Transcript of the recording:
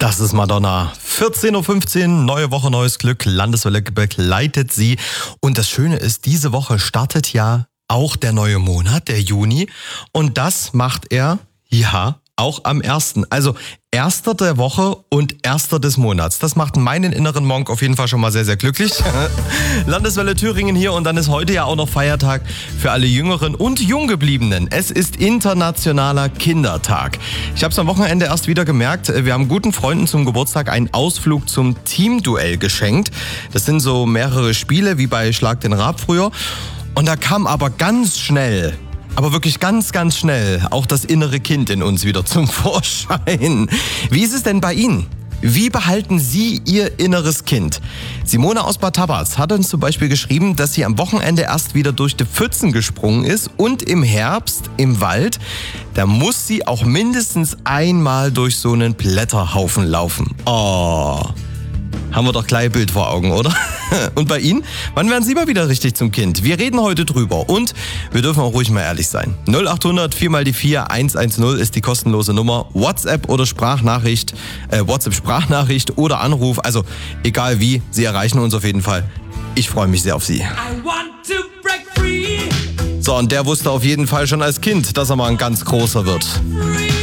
Das ist Madonna. 14.15 Uhr, neue Woche, neues Glück. Landeswelle begleitet Sie. Und das Schöne ist, diese Woche startet ja auch der neue Monat, der Juni. Und das macht er, auch am 1. Also 1. der Woche und 1. des Monats. Das macht meinen inneren Monk auf jeden Fall schon mal sehr, sehr glücklich. Landeswelle Thüringen hier und dann ist heute ja auch noch Feiertag für alle Jüngeren und Junggebliebenen. Es ist Internationaler Kindertag. Ich habe es am Wochenende erst wieder gemerkt. Wir haben guten Freunden zum Geburtstag einen Ausflug zum Teamduell geschenkt. Das sind so mehrere Spiele wie bei Schlag den Raab früher. Und da kam aber ganz schnell, aber wirklich ganz, ganz schnell auch das innere Kind in uns wieder zum Vorschein. Wie ist es denn bei Ihnen? Wie behalten Sie Ihr inneres Kind? Simone aus Bad Tabbas hat uns zum Beispiel geschrieben, dass sie am Wochenende erst wieder durch die Pfützen gesprungen ist und im Herbst im Wald, da muss sie auch mindestens einmal durch so einen Blätterhaufen laufen. Oh, haben wir doch gleich ein Bild vor Augen, oder? Und bei Ihnen? Wann werden Sie mal wieder richtig zum Kind? Wir reden heute drüber und wir dürfen auch ruhig mal ehrlich sein. 0800 4x4 110 ist die kostenlose Nummer. WhatsApp oder Sprachnachricht, WhatsApp-Sprachnachricht oder Anruf. Also egal wie, Sie erreichen uns auf jeden Fall. Ich freue mich sehr auf Sie. So, und der wusste auf jeden Fall schon als Kind, dass er mal ein ganz großer wird.